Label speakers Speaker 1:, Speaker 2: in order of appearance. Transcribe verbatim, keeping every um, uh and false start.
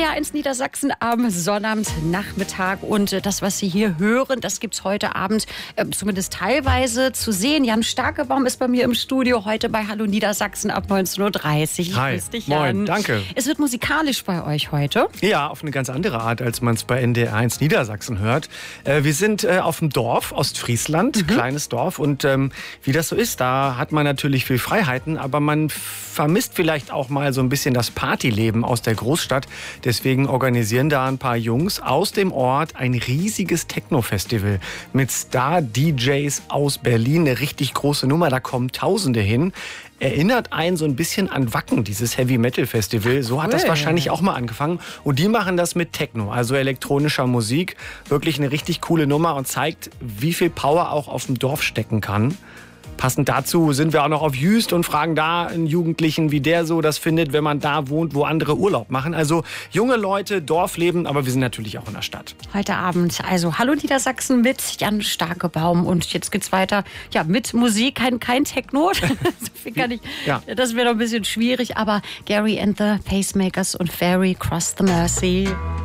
Speaker 1: R eins Niedersachsen am Sonnabendnachmittag. Und das, was Sie hier hören, das gibt es heute Abend äh, zumindest teilweise zu sehen. Jan Starkebaum ist bei mir im Studio, heute bei Hallo Niedersachsen ab neunzehn Uhr dreißig.
Speaker 2: Hi,
Speaker 1: grüß dich, Jan.
Speaker 2: moin, danke.
Speaker 1: Es wird musikalisch bei euch heute.
Speaker 2: Ja, auf eine ganz andere Art, als man es bei N D R eins Niedersachsen hört. Äh, wir sind äh, auf dem Dorf, Ostfriesland, mhm. kleines Dorf. Und ähm, wie das so ist, da hat man natürlich viel Freiheiten, aber man vermisst vielleicht auch mal so ein bisschen das Partyleben aus der Großstadt. Deswegen organisieren da ein paar Jungs aus dem Ort ein riesiges Techno-Festival mit Star-D Js aus Berlin. Eine richtig große Nummer, da kommen Tausende hin. Erinnert einen so ein bisschen an Wacken, dieses Heavy-Metal-Festival. So hat das wahrscheinlich auch mal angefangen. Und die machen das mit Techno, also elektronischer Musik. Wirklich eine richtig coole Nummer und zeigt, wie viel Power auch auf dem Dorf stecken kann. Passend dazu sind wir auch noch auf Jüst und fragen da einen Jugendlichen, wie der so das findet, wenn man da wohnt, wo andere Urlaub machen. Also junge Leute, Dorfleben, aber wir sind natürlich auch in der Stadt.
Speaker 1: Heute Abend, also Hallo Niedersachsen mit Jan Starkebaum. Und jetzt geht's weiter, ja, mit Musik, kein, kein Techno. So viel kann ich, ja. Das wäre noch ein bisschen schwierig, aber Gary and the Pacemakers und Ferry Cross the Mersey.